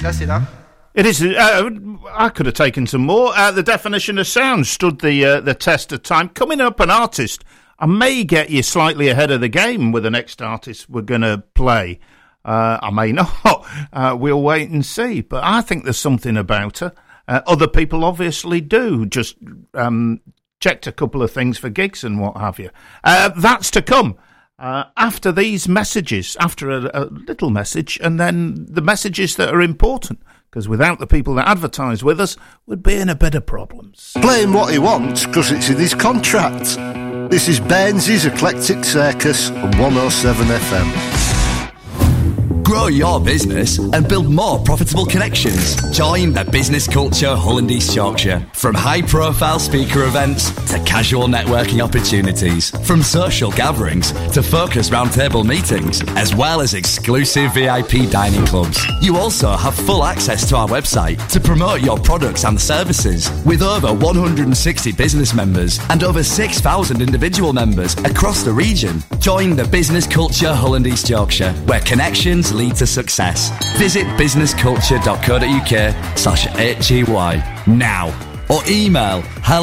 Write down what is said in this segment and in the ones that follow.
Testing now. It is. I could have taken some more. The definition of sound stood the test of time. Coming up, an artist. I may get you slightly ahead of the game with the next artist we're going to play. I may not. We'll wait and see. But I think there's something about her. Other people obviously do. Just checked a couple of things for gigs and what have you. That's to come. After these messages, after a little message, and then the messages that are important, because without the people that advertise with us, we'd be in a bit of problems. Playing what he wants, because it's in his contract. This is Baines's Eclectic Circus on 107 FM. Grow your business and build more profitable connections. Join the Business Culture Hull and East Yorkshire. From high-profile speaker events to casual networking opportunities, from social gatherings to focused roundtable meetings, as well as exclusive VIP dining clubs. You also have full access to our website to promote your products and services. With over 160 business members and over 6,000 individual members across the region, join the Business Culture Hull and East Yorkshire, where connections lead to success. Visit businessculture.co.uk/HEY now, or email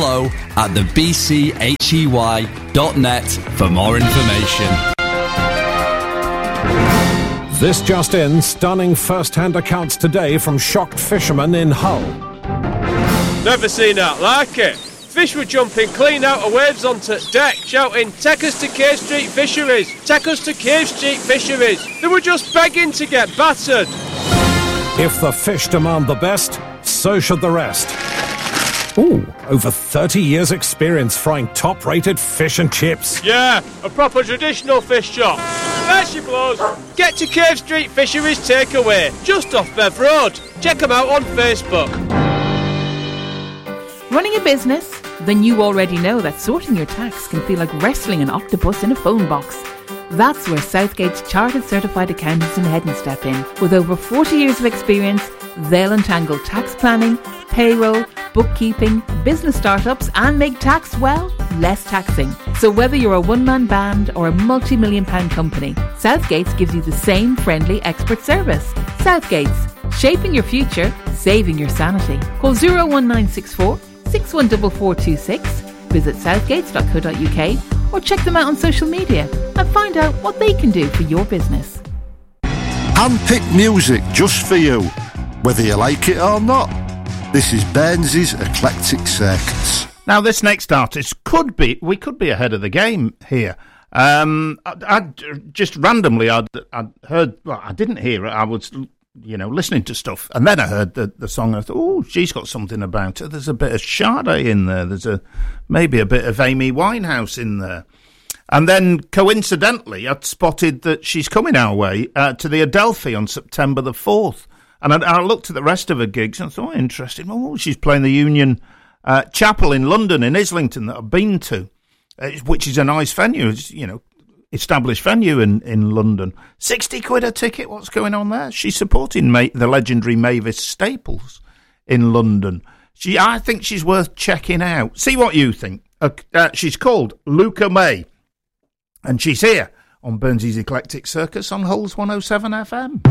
hello@thebchey.net for more information. This just in, stunning first-hand accounts today from shocked fishermen in Hull. Never seen that like it. Fish were jumping clean out of waves onto deck, shouting, "Take us to Cave Street Fisheries! Take us to Cave Street Fisheries!" They were just begging to get battered. If the fish demand the best, so should the rest. Ooh, over 30 years experience frying top-rated fish and chips. Yeah, a proper traditional fish shop. There she blows. Get to Cave Street Fisheries Takeaway, just off Bev Road. Check them out on Facebook. Running a business? Then you already know that sorting your tax can feel like wrestling an octopus in a phone box. That's where Southgate's Chartered Certified Accountants in Hedden step in. With over 40 years of experience, they'll untangle tax planning, payroll, bookkeeping, business startups and make tax, well, less taxing. So whether you're a one-man band or a multi-million pound company, Southgate's gives you the same friendly expert service. Southgate's, shaping your future, saving your sanity. Call 01964 614426, visit southgates.co.uk or check them out on social media and find out what they can do for your business. Handpicked music just for you, whether you like it or not. This is Baines's Eclectic Circus. Now, this next artist we could be ahead of the game here. I just randomly, I'd heard, well, I didn't hear it, I was listening to stuff, and then I heard the song, and I thought, oh, she's got something about her. There's a bit of Sade in there. There's maybe a bit of Amy Winehouse in there. And then, coincidentally, I'd spotted that she's coming our way to the Adelphi on September the 4th. And I looked at the rest of her gigs, and I thought, interesting. Oh, she's playing the Union Chapel in London, in Islington, that I've been to, which is a nice venue, established venue in London. 60 quid a ticket, what's going on there? She's supporting the legendary Mavis Staples in London. I think she's worth checking out. See what you think. She's called Luca May, and she's here on Burnsy's Eclectic Circus on Hull's 107 FM.